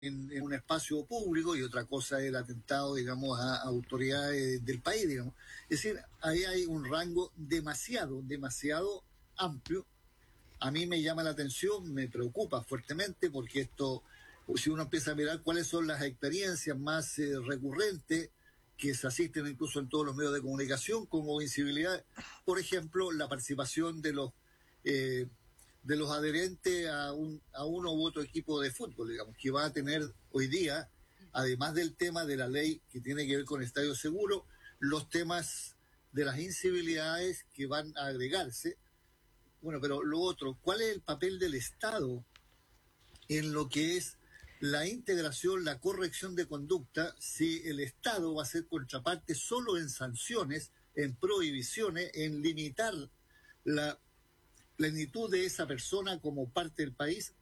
en un espacio público y otra cosa es el atentado, digamos, a autoridades del país, digamos. Es decir, ahí hay un rango demasiado amplio. A mí me llama la atención, me preocupa fuertemente porque esto, si uno empieza a mirar cuáles son las experiencias más recurrentes que se asisten incluso en todos los medios de comunicación como incivilidad, por ejemplo, la participación de los adherentes a uno u otro equipo de fútbol, digamos, que va a tener hoy día, además del tema de la ley que tiene que ver con estadio seguro, los temas de las incivilidades que van a agregarse. Bueno, pero lo otro, ¿cuál es el papel del Estado en lo que es la integración, la corrección de conducta, si el Estado va a ser contraparte solo en sanciones, en prohibiciones, en limitar la plenitud de esa persona como parte del país?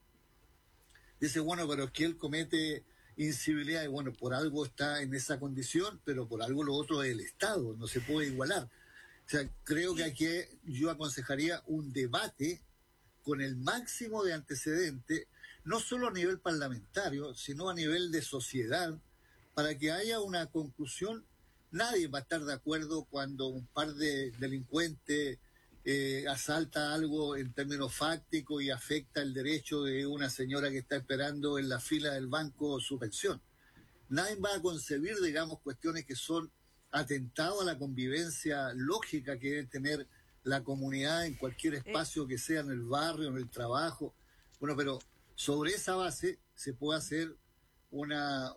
Dice, bueno, pero es que él comete incivilidad y bueno, por algo está en esa condición, pero por algo lo otro es el Estado, no se puede igualar. O sea, creo que aquí yo aconsejaría un debate con el máximo de antecedentes, no solo a nivel parlamentario, sino a nivel de sociedad, para que haya una conclusión. Nadie va a estar de acuerdo cuando un par de delincuentes asalta algo en términos fácticos y afecta el derecho de una señora que está esperando en la fila del banco su pensión. Nadie va a concebir, digamos, cuestiones que son atentados a la convivencia lógica que debe tener la comunidad en cualquier espacio que sea, en el barrio, en el trabajo. Bueno, pero sobre esa base se puede hacer un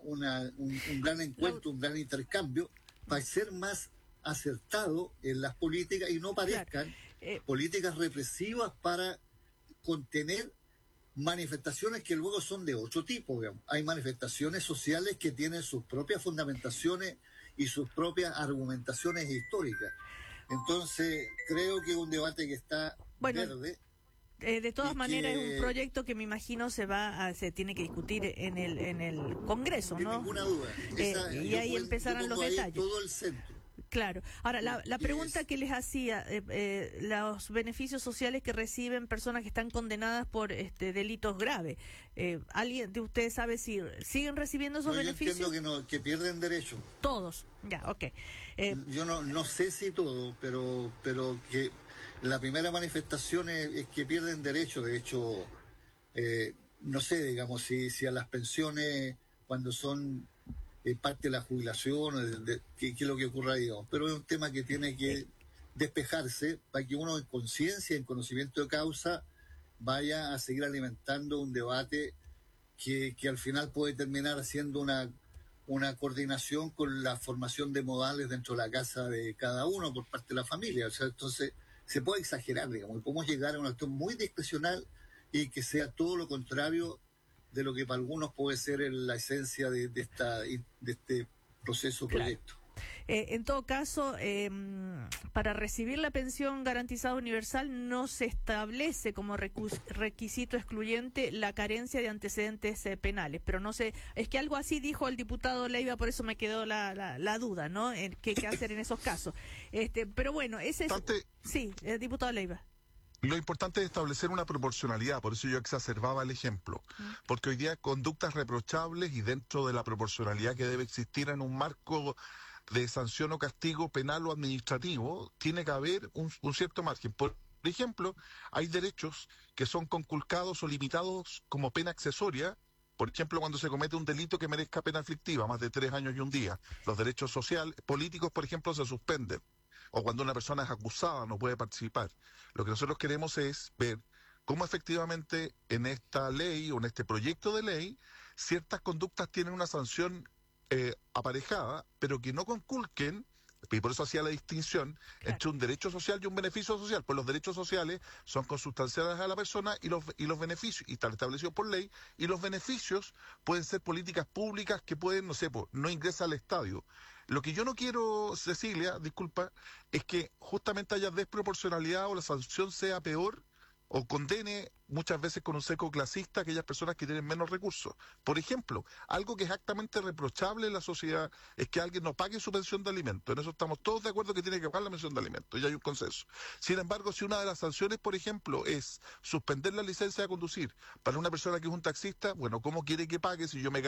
gran encuentro, un gran intercambio para ser más acertado en las políticas y no parezcan políticas represivas para contener manifestaciones que luego son de otro tipo, digamos. Hay manifestaciones sociales que tienen sus propias fundamentaciones y sus propias argumentaciones históricas. Entonces, creo que es un debate que está verde. De todas maneras, es un proyecto que me imagino se tiene que discutir en el Congreso, ¿no? Sin ninguna duda. Y ahí empezarán los detalles. Todo el centro. Claro. Ahora, la pregunta que les hacía, los beneficios sociales que reciben personas que están condenadas por delitos graves, ¿alguien de ustedes sabe si siguen recibiendo esos beneficios? Yo entiendo que pierden derechos. Todos, ya, ok. Yo no sé si todo, pero que la primera manifestación es que pierden derechos. De hecho, no sé, digamos, si a las pensiones, cuando son parte de la jubilación, qué es lo que ocurra, digamos. Pero es un tema que tiene que despejarse para que uno en conciencia, en conocimiento de causa, vaya a seguir alimentando un debate que al final puede terminar siendo una coordinación con la formación de modales dentro de la casa de cada uno por parte de la familia. O sea, entonces se puede exagerar, digamos, y podemos llegar a una acción muy discrecional y que sea todo lo contrario de lo que para algunos puede ser la esencia de este proceso, proyecto. En todo caso, para recibir la pensión garantizada universal no se establece como requisito excluyente la carencia de antecedentes penales, pero no sé, es que algo así dijo el diputado Leiva, por eso me quedó la duda, ¿no? ¿Qué hacer en esos casos? Pero bueno, ese es... Sí, diputado Leiva. Lo importante es establecer una proporcionalidad, por eso yo exacerbaba el ejemplo, porque hoy día conductas reprochables y dentro de la proporcionalidad que debe existir en un marco de sanción o castigo penal o administrativo, tiene que haber un cierto margen. Por ejemplo, hay derechos que son conculcados o limitados como pena accesoria. Por ejemplo, cuando se comete un delito que merezca pena aflictiva, más de 3 años y un día. Los derechos sociales, políticos, por ejemplo, se suspenden. O cuando una persona es acusada no puede participar. Lo que nosotros queremos es ver cómo efectivamente en esta ley o en este proyecto de ley ciertas conductas tienen una sanción aparejada, pero que no conculquen, y por eso hacía la distinción entre un derecho social y un beneficio social. Pues los derechos sociales son consustanciales a la persona y los beneficios, y están establecidos por ley, y los beneficios pueden ser políticas públicas que pueden, no sé, no ingresa al estadio. Lo que yo no quiero, Cecilia, disculpa, es que justamente haya desproporcionalidad o la sanción sea peor o condene muchas veces con un seco clasista a aquellas personas que tienen menos recursos. Por ejemplo, algo que es actamente reprochable en la sociedad es que alguien no pague su pensión de alimentos. En eso estamos todos de acuerdo que tiene que pagar la pensión de alimentos, y hay un consenso. Sin embargo, si una de las sanciones, por ejemplo, es suspender la licencia de conducir para una persona que es un taxista, bueno, ¿cómo quiere que pague si yo me